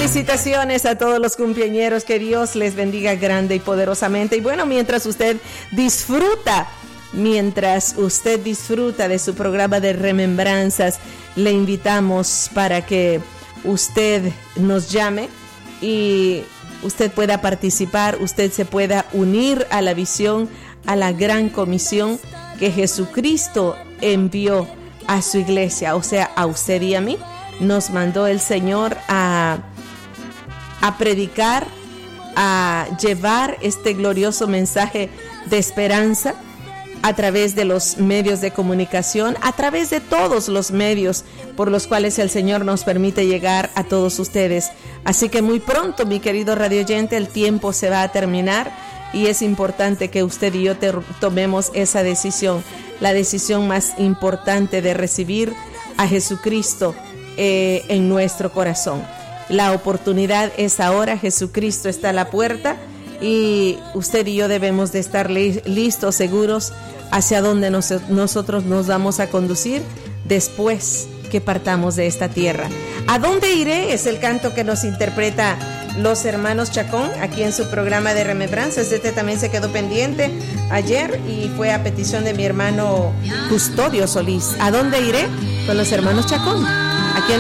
Felicitaciones a todos los cumpleañeros, que Dios les bendiga grande y poderosamente. Y bueno, mientras usted disfruta de su programa de remembranzas, le invitamos para que usted nos llame y usted pueda participar, usted se pueda unir a la visión, a la gran comisión que Jesucristo envió a su iglesia, o sea, a usted y a mí. Nos mandó el Señor a predicar, a llevar este glorioso mensaje de esperanza a través de los medios de comunicación, a través de todos los medios por los cuales el Señor nos permite llegar a todos ustedes. Así que muy pronto, mi querido radioyente, el tiempo se va a terminar y es importante que usted y yo tomemos esa decisión, la decisión más importante de recibir a Jesucristo en nuestro corazón. La oportunidad es ahora, Jesucristo está a la puerta y usted y yo debemos de estar listos, seguros hacia donde nosotros nos vamos a conducir después que partamos de esta tierra. ¿A dónde iré? Es el canto que nos interpreta los hermanos Chacón aquí en su programa de remembranzas. Este también se quedó pendiente ayer y fue a petición de mi hermano Custodio Solís. ¿A dónde iré? Con los hermanos Chacón.